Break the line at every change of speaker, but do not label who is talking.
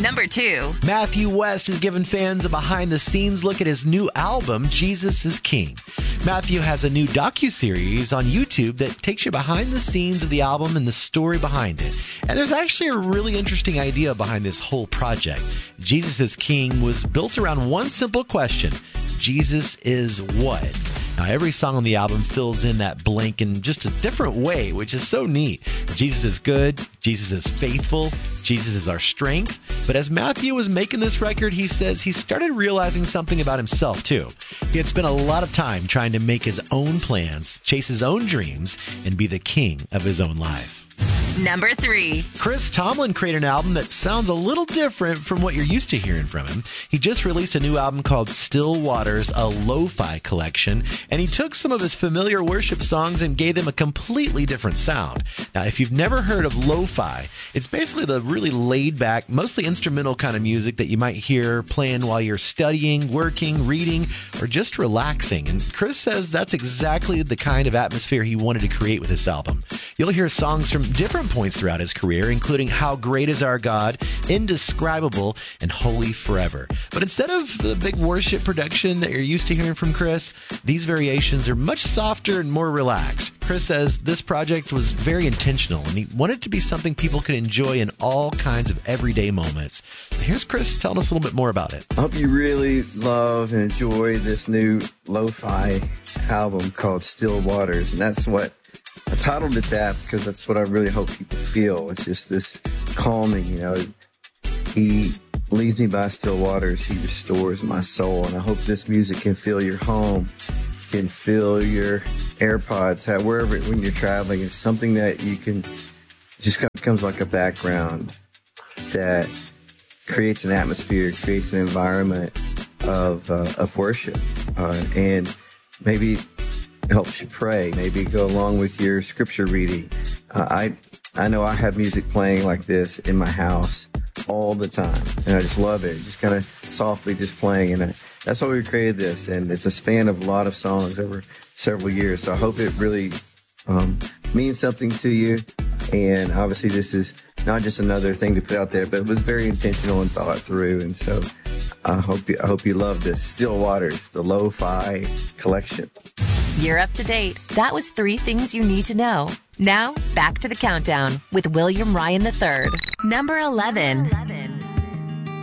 Number 2.
Matthew West has given fans a behind-the-scenes look at his new album, Jesus is King. Matthew has a new docuseries on YouTube that takes you behind the scenes of the album and the story behind it. And there's actually a really interesting idea behind this whole project. Jesus is King was built around one simple question: Jesus is what? Now, every song on the album fills in that blank in just a different way, which is so neat. Jesus is good. Jesus is faithful. Jesus is our strength. But as Matthew was making this record, he says he started realizing something about himself, too. He had spent a lot of time trying to make his own plans, chase his own dreams, and be the king of his own life.
Number 3.
Chris Tomlin created an album that sounds a little different from what you're used to hearing from him. He just released a new album called Still Waters, a lo-fi collection, and he took some of his familiar worship songs and gave them a completely different sound. Now, if you've never heard of lo-fi, it's basically the really laid-back, mostly instrumental kind of music that you might hear playing while you're studying, working, reading, or just relaxing. And Chris says that's exactly the kind of atmosphere he wanted to create with this album. You'll hear songs from different points throughout his career, including How Great Is Our God, Indescribable, and Holy Forever. But instead of the big worship production that you're used to hearing from Chris, these variations are much softer and more relaxed. Chris says this project was very intentional, and he wanted it to be something people could enjoy in all kinds of everyday moments. Here's Chris telling us a little bit more about it.
I hope you really love and enjoy this new lo-fi album called Still Waters, and that's what I titled it that because that's what I really hope people feel. It's just this calming, He leads me by still waters. He restores my soul. And I hope this music can fill your home, can fill your AirPods, wherever, when you're traveling. It's something that you can, just kind of becomes like a background that creates an atmosphere, creates an environment of worship. And maybe it helps you pray, maybe go along with your scripture reading. I know I have music playing like this in my house all the time, and I just love it. Just kind of softly just playing, and that's why we created this. And it's a span of a lot of songs over several years. So I hope it really means something to you. And obviously this is not just another thing to put out there, but it was very intentional and thought through. And so I hope you love this. Still Waters, the lo-fi collection.
You're up to date. That was 3 things you need to know. Now, back to the countdown with William Ryan III. Number 11.